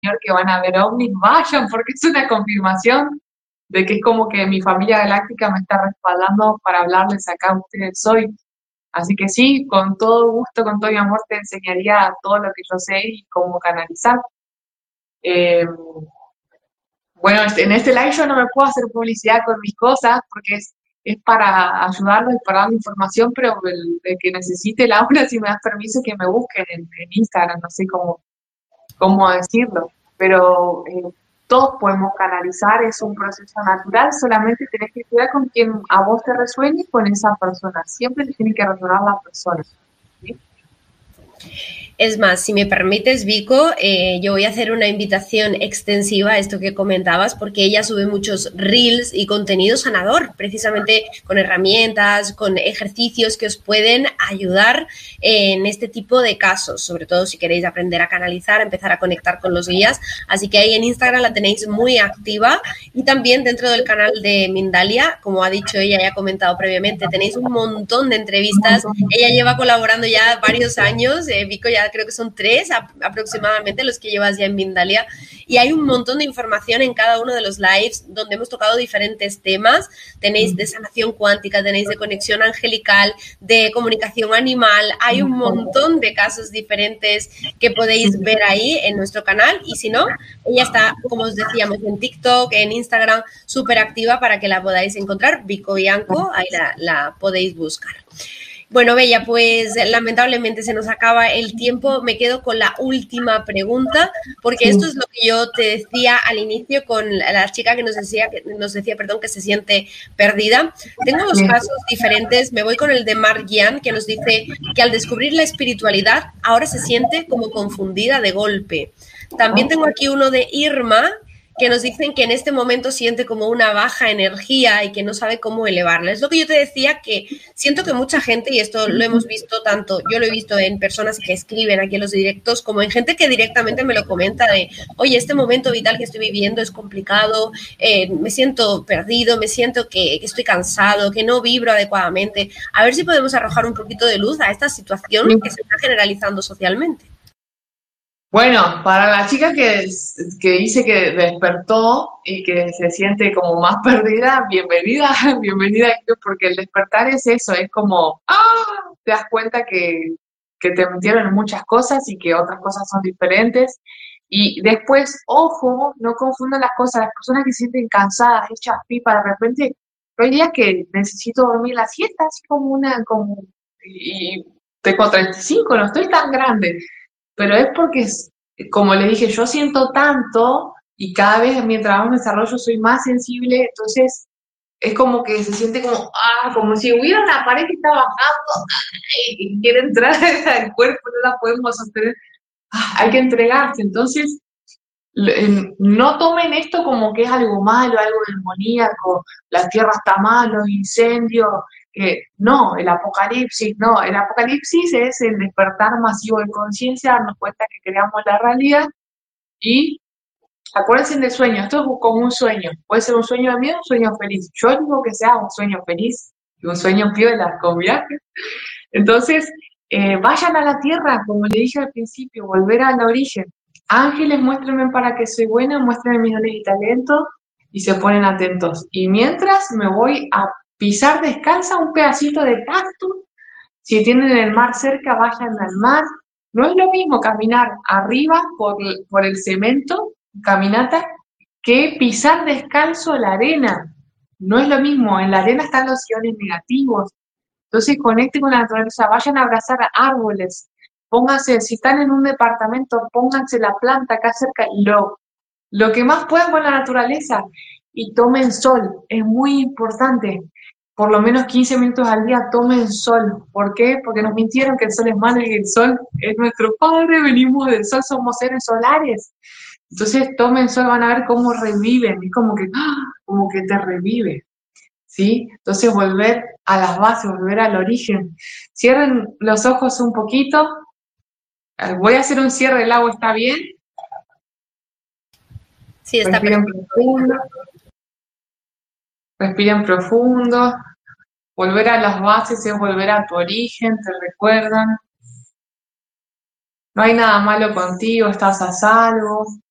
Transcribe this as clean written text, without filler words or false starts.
señor que van a ver ovnis, vayan, porque es una confirmación de que es como que mi familia galáctica me está respaldando para hablarles acá a ustedes hoy. Así que sí, con todo gusto, con todo mi amor, te enseñaría todo lo que yo sé y cómo canalizar. Eh, bueno, en este live yo no me puedo hacer publicidad con mis cosas porque es para ayudarlos y para darle información, pero el que necesite Laura, si me das permiso, que me busquen en Instagram, no sé cómo decirlo, pero todos podemos canalizar, es un proceso natural, solamente tenés que cuidar con quien a vos te resuene y con esa persona, siempre te tiene que resonar la persona, ¿sí? Es más, si me permites, Vico, yo voy a hacer una invitación extensiva a esto que comentabas, porque ella sube muchos reels y contenido sanador, precisamente con herramientas, con ejercicios que os pueden ayudar en este tipo de casos, sobre todo si queréis aprender a canalizar, empezar a conectar con los guías. Así que ahí en Instagram la tenéis muy activa y también dentro del canal de Mindalia, como ha dicho ella y ha comentado previamente, tenéis un montón de Un entrevistas. montón. Ella lleva colaborando ya varios años, Vico ya creo que son 3 aproximadamente los que llevas ya en Mindalia, y hay un montón de información en cada uno de los lives donde hemos tocado diferentes temas. Tenéis de sanación cuántica, tenéis de conexión angelical, de comunicación animal, hay un montón de casos diferentes que podéis ver ahí en nuestro canal, y si no, ella está, como os decíamos, en TikTok, en Instagram, súper activa para que la podáis encontrar, Vico Bianco, ahí la podéis buscar. Bueno, Bella, pues lamentablemente se nos acaba el tiempo. Me quedo con la última pregunta, porque Sí, esto es lo que yo te decía al inicio con la chica que nos decía, perdón, que se siente perdida. Tengo dos sí. casos diferentes. Me voy con el de Mark Gian, que nos dice que al descubrir la espiritualidad ahora se siente como confundida de golpe. También tengo aquí uno de Irma, que nos dicen que en este momento siente como una baja energía y que no sabe cómo elevarla. Es lo que yo te decía, que siento que mucha gente, y esto lo hemos visto tanto, yo lo he visto en personas que escriben aquí en los directos, como en gente que directamente me lo comenta de, oye, este momento vital que estoy viviendo es complicado, me siento perdido, me siento que estoy cansado, que no vibro adecuadamente. A ver si podemos arrojar un poquito de luz a esta situación Sí. que se está generalizando socialmente. Bueno, para la chica que dice que despertó y que se siente como más perdida, bienvenida, bienvenida a esto, porque el despertar es eso, es como, te das cuenta que te metieron en muchas cosas y que otras cosas son diferentes. Y después, ojo, no confundan las cosas, las personas que se sienten cansadas, hechas pipa, de repente, hay días que necesito dormir la siesta, así como y tengo 35, no estoy tan grande, pero es porque, como le dije, yo siento tanto y cada vez mientras más me desarrollo soy más sensible, entonces es como que se siente como, como si hubiera una pared que está bajando y quiere entrar al cuerpo, no la podemos sostener, hay que entregarse, entonces no tomen esto como que es algo malo, algo demoníaco, la tierra está mal, los incendios, que no, el apocalipsis es el despertar masivo de conciencia, darnos cuenta que creamos la realidad y acuérdense del sueño, esto es como un sueño, puede ser un sueño de miedo, un sueño feliz, yo digo que sea un sueño feliz y un sueño piola con viajes, entonces vayan a la tierra, como le dije al principio, volver al origen. Ángeles, muéstrenme para que soy buena, muéstrenme mis dones y talentos y se ponen atentos. Y mientras me voy a pisar descalza un pedacito de cactus, si tienen el mar cerca, vayan al mar. No es lo mismo caminar arriba por el cemento, caminata, que pisar descalzo la arena. No es lo mismo, en la arena están los iones negativos. Entonces conecten con la naturaleza, vayan a abrazar a árboles, pónganse, si están en un departamento, pónganse la planta acá cerca, lo que más puedan con la naturaleza y tomen sol, es muy importante. Por lo menos 15 minutos al día tomen sol. ¿Por qué? Porque nos mintieron que el sol es malo y el sol es nuestro padre, venimos del sol, somos seres solares. Entonces tomen sol, van a ver cómo reviven, es como que te revive. ¿Sí? Entonces volver a las bases, volver al origen. Cierren los ojos un poquito. Voy a hacer un cierre del agua, ¿está bien? Sí, está Respiren perfecto. profundo, respiren profundo. Volver a las bases es volver a tu origen, te recuerdan. No hay nada malo contigo, estás a salvo.